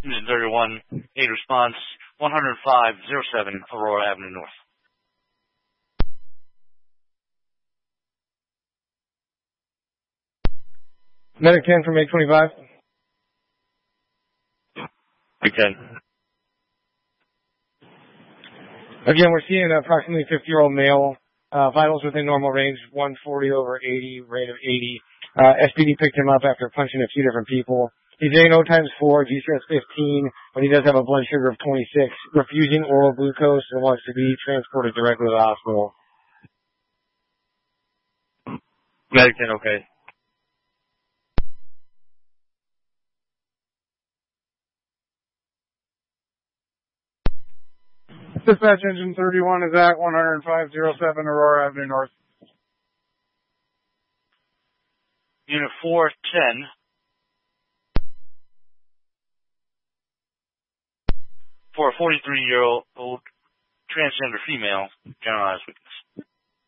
Unit 31, 8 response, 10507 Aurora Avenue North. Medic 10 from 825. Okay. Again, we're seeing an approximately 50-year-old male, vitals within normal range, 140 over 80, rate of 80. SPD picked him up after punching a few different people. He's ANO times 4, G-stress 15, but he does have a blood sugar of 26, refusing oral glucose and wants to be transported directly to the hospital. Medic 10, okay. Dispatch engine 31 is at 10507 Aurora Avenue North. Unit 410. For a 43-year-old transgender female, generalized weakness.